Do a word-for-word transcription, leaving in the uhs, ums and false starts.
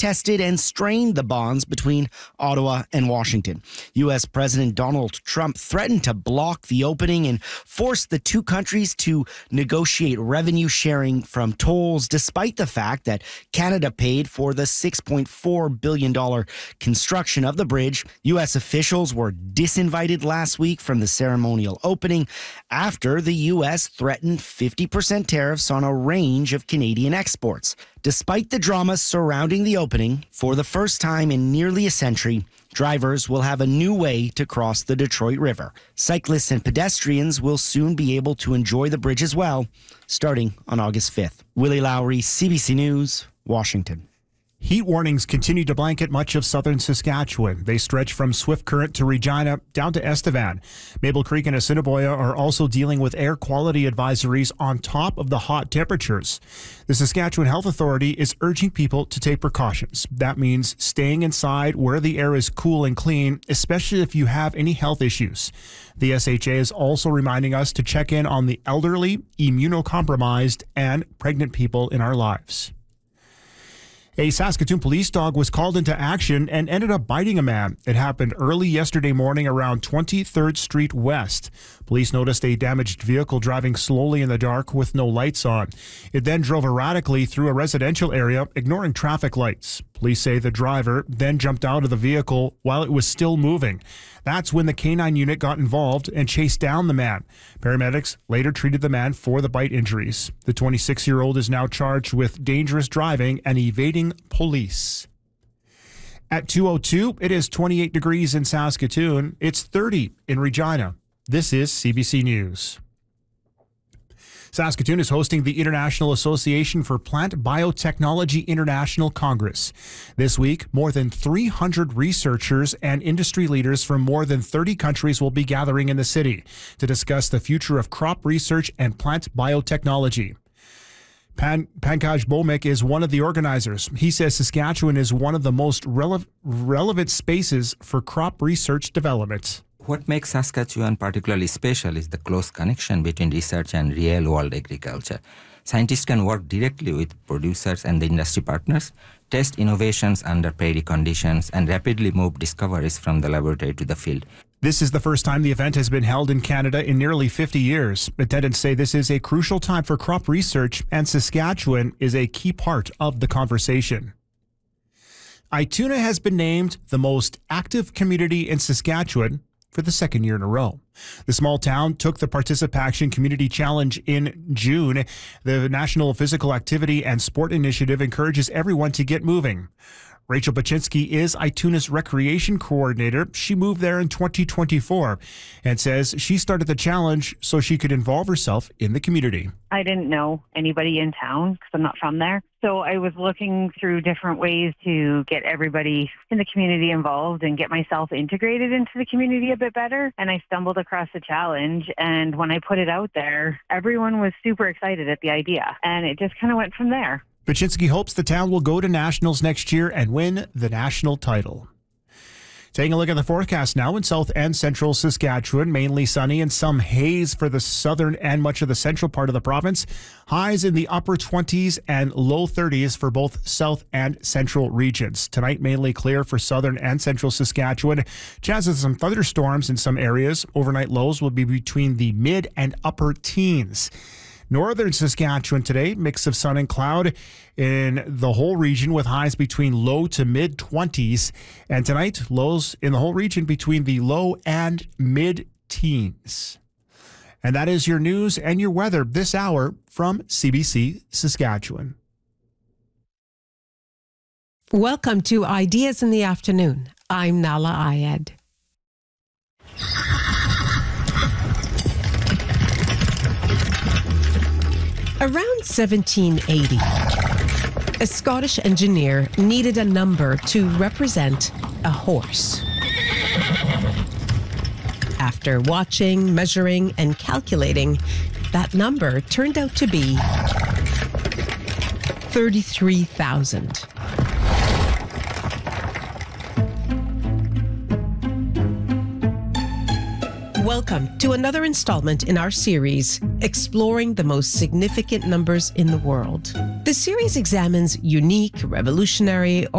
tested and strained the bonds between Ottawa and Washington. U S President Donald Trump threatened to block the opening and force the two countries to negotiate revenue sharing from tolls, despite the fact that Canada paid for the six point four billion dollars construction of the bridge. U S officials were disinvited last week from the ceremonial opening after the U S threatened fifty percent tariffs on a range of Canadian exports. Despite the drama surrounding the opening, for the first time in nearly a century, drivers will have a new way to cross the Detroit River. Cyclists and pedestrians will soon be able to enjoy the bridge as well, starting on August fifth. Willie Lowry, C B C News, Washington. Heat warnings continue to blanket much of southern Saskatchewan. They stretch from Swift Current to Regina down to Estevan. Maple Creek and Assiniboia are also dealing with air quality advisories on top of the hot temperatures. The Saskatchewan Health Authority is urging people to take precautions. That means staying inside where the air is cool and clean, especially if you have any health issues. The S H A is also reminding us to check in on the elderly, immunocompromised, and pregnant people in our lives. A Saskatoon police dog was called into action and ended up biting a man. It happened early yesterday morning around twenty-third Street West. Police noticed a damaged vehicle driving slowly in the dark with no lights on. It then drove erratically through a residential area, ignoring traffic lights. Police say the driver then jumped out of the vehicle while it was still moving. That's when the canine unit got involved and chased down the man. Paramedics later treated the man for the bite injuries. The twenty-six-year-old is now charged with dangerous driving and evading police. At two oh two, it is twenty-eight degrees in Saskatoon. It's thirty in Regina. This is C B C News. Saskatoon is hosting the International Association for Plant Biotechnology International Congress. This week, more than three hundred researchers and industry leaders from more than thirty countries will be gathering in the city to discuss the future of crop research and plant biotechnology. Pan- Pankaj Bhowmik is one of the organizers. He says Saskatchewan is one of the most rele- relevant spaces for crop research development. What makes Saskatchewan particularly special is the close connection between research and real-world agriculture. Scientists can work directly with producers and the industry partners, test innovations under prairie conditions, and rapidly move discoveries from the laboratory to the field. This is the first time the event has been held in Canada in nearly fifty years. Attendants say this is a crucial time for crop research, and Saskatchewan is a key part of the conversation. Ituna has been named the most active community in Saskatchewan for the second year in a row. The small town took the Participation Community Challenge in June. The National Physical Activity and Sport Initiative encourages everyone to get moving. Rachel Baczynski is Ituna's recreation coordinator. She moved there in twenty twenty-four and says she started the challenge so she could involve herself in the community. I didn't know anybody in town because I'm not from there. So I was looking through different ways to get everybody in the community involved and get myself integrated into the community a bit better. And I stumbled across the challenge. And when I put it out there, everyone was super excited at the idea. And it just kind of went from there. Baczynski hopes the town will go to nationals next year and win the national title. Taking a look at the forecast now in south and central Saskatchewan, mainly sunny and some haze for the southern and much of the central part of the province. Highs in the upper twenties and low thirties for both south and central regions. Tonight, mainly clear for southern and central Saskatchewan. Chances of some thunderstorms in some areas. Overnight lows will be between the mid and upper teens. Northern Saskatchewan today, mix of sun and cloud in the whole region with highs between low to mid twenties. And tonight, lows in the whole region between the low and mid teens. And that is your news and your weather this hour from C B C Saskatchewan. Welcome to Ideas in the Afternoon. I'm Nala Ayed. Around seventeen eighty, a Scottish engineer needed a number to represent a horse. After watching, measuring, and calculating, that number turned out to be thirty-three thousand. Welcome to another installment in our series, Exploring the Most Significant Numbers in the World. The series examines unique, revolutionary,